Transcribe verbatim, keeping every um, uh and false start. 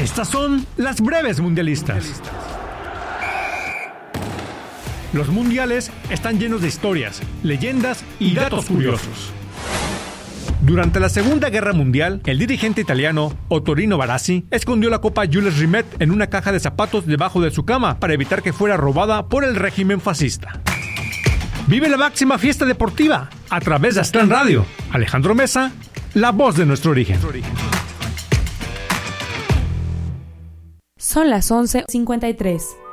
Estas son las breves mundialistas. Los mundiales están llenos de historias, leyendas y datos curiosos. Durante la Segunda Guerra Mundial, el dirigente italiano Ottorino Barassi escondió la Copa Jules Rimet en una caja de zapatos debajo de su cama para evitar que fuera robada por el régimen fascista. Vive la máxima fiesta deportiva a través de Aztlán Radio. Alejandro Mesa, la voz de nuestro origen. Son las once cincuenta y tres.